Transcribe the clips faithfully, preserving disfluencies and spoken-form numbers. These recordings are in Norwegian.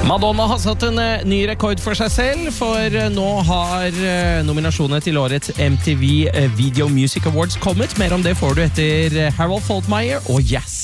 Madonna har satt en uh, ny rekord for seg selv, for uh, nå har uh, nominasjonen til årets M T V uh, Video Music Awards kommet. Mer om det får du etter uh, Harold Faltermeyer og Yes.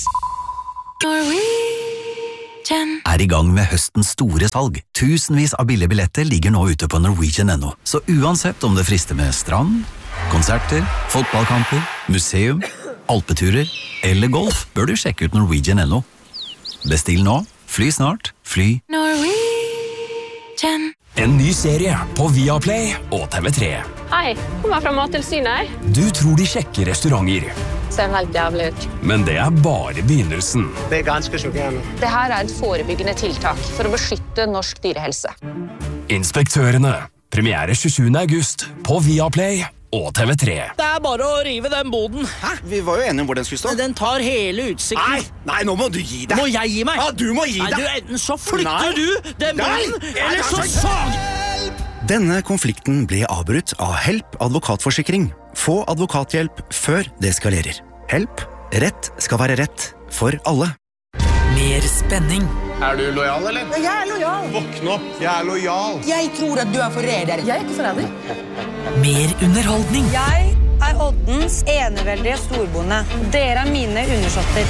Er i gang med høstens store salg. Tusenvis av billige billetter ligger nå ute på Norwegian punkt no. Så uansett om det frister med strand, konserter, fotballkamper, museum, alpeturer eller golf, bør du sjekke ut Norwegian punkt no. Bestill nå, fly snart, fly Norwegian. En ny serie på Viaplay og T V tre. Hei, kommer fra Mattilsynet. Du tror de sjekker restauranter. Ser helt jævlig ut. Men det er bare begynnelsen. Det er ganske sjokkerende. Det her er et forebyggende tiltak for å beskytte norsk dyrehelse. Inspektørene. Premiere tjuesjuende august på Viaplay og T V tre. Det er bare å rive den boden. Hæ? Vi var jo enige om hvor den skulle stå. Den tar hele utsikten. Nei, nei, nå må du gi deg. Må jeg gi meg? Ja, du må gi deg. Nei, du, enten så flytter Nei. du den boden, Nei. eller Nei, så nei, sag! Denne konflikten ble avbrutt av Help advokatforsikring. Få advokathjelp før det skalerer. Help. Rett skal være rett for alle. Mer spenning. Er du lojal, eller? Jeg er lojal. Våkne opp, jeg er lojal. Jeg tror at du er forræder. Jeg er ikke forræder. Mer underholdning. Jeg er Oddens eneveldige storbonde. Dere er mine undersåtter.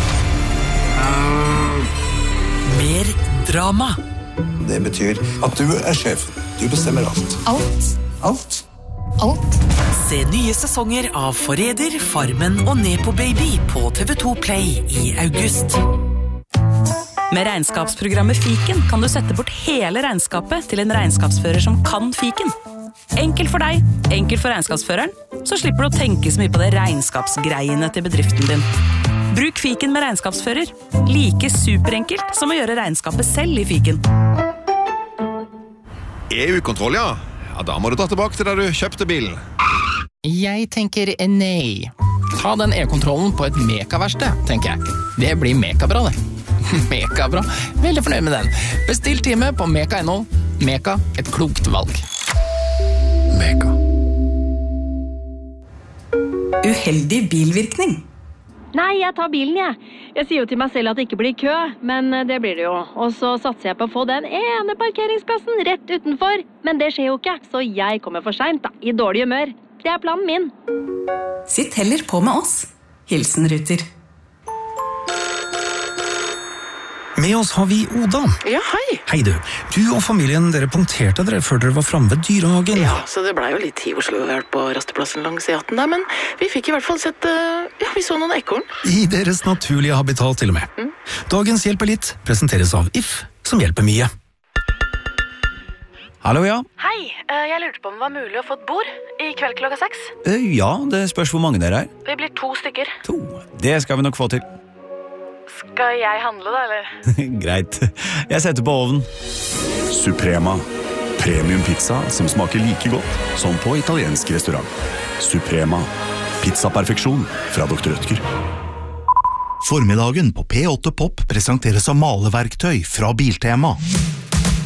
Mer drama. Det betyr at du er sjef. Du bestemmer alt. Alt. Alt. Alt. Se nye sesonger av Forræder, Farmen og Nepo Baby på T V to Play i august. Med regnskapsprogrammet Fiken kan du sette bort hele regnskapet til en regnskapsfører som kan Fiken. Enkelt for deg, enkelt for regnskapsføreren, så slipper du å tenke så mye på det regnskapsgreiene til bedriften din. Bruk Fiken med regnskapsfører. Like superenkelt som å gjøre regnskapet selv i Fiken. E U-kontroll, ja. Ja, da må du ta tilbake til da du kjøpte bilen. Jeg tenker nei. Ta den e-kontrollen på et mekaverksted, tenker jeg. Det blir mekabra, det. Mekabra. Veldig fornøyd med den. Bestill time på meka punktum no. Meka, et klokt valg. Meka. Uheldig bilvirkning. Nei, jeg tar bilen, jeg. Jeg sier jo til meg selv at det ikke blir kø, men det blir det jo. Og så satser jeg på å få den ene parkeringsplassen rett utenfor. Men det skjer jo ikke, så jeg kommer for sent da, i dårlig humør. Det er planen min. Sitt heller på med oss. Hilsen Ruter. Med oss har vi Oda. Ja, hei. Hei du. Du og familien, dere punkterte dere før dere var fremme ved dyrehagen. Ja, så det ble jo litt tid Oslo på rasteplassen langs E atten der, men vi fikk i hvert fall sett, uh, ja, vi så noen ekorn. I deres naturlige habitat til og med. Mm. Dagens Hjelper litt presenteres av If, som hjelper mye. Hallo, ja. Hei, uh, jeg lurte på om det var mulig å få et bord i kveld klokka seks. Uh, ja, det spørs hvor mange dere er. Vi blir to stykker. To. Det skal vi nok få til. Skal jeg handle da, eller? Greit. Jeg setter på ovnen. Suprema. Premium pizza som smaker like godt som på italiensk restaurant. Suprema. Pizzaperfeksjon fra doktor Rødtger. Formiddagen på P åtte Pop presenteres av maleverktøy fra Biltema.